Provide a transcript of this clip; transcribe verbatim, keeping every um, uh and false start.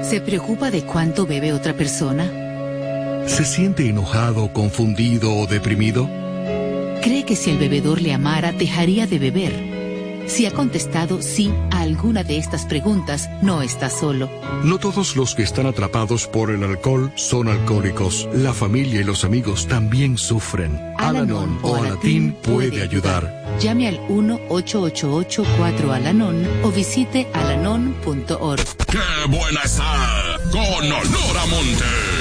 ¿Se preocupa de cuánto bebe otra persona? ¿Se siente enojado, confundido o deprimido? ¿Cree que si el bebedor le amara, dejaría de beber? Si ha contestado sí a alguna de estas preguntas, no está solo. No todos los que están atrapados por el alcohol son alcohólicos. La familia y los amigos también sufren. Al-Anon o Alatín puede ayudar. Llame al uno ocho ocho ocho cuatro Al-Anon o visite alanon punto org. ¡Qué buena está! ¡Con olor a monte!